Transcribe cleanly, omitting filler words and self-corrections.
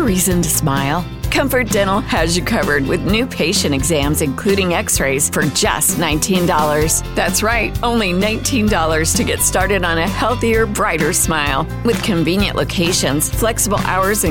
reason to smile. Comfort Dental has you covered with new patient exams, including x-rays, for just $19. That's right, only $19 to get started on a healthier, brighter smile. With convenient locations, flexible hours, and